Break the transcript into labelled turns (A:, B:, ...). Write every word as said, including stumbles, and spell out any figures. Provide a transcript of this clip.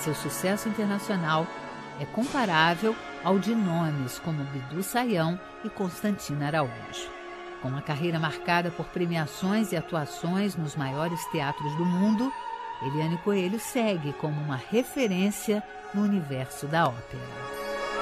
A: Seu sucesso internacional é comparável ao de nomes como Bidu Sayão e Constantina Araújo. Com uma carreira marcada por premiações e atuações nos maiores teatros do mundo, Eliane Coelho segue como uma referência no universo da ópera.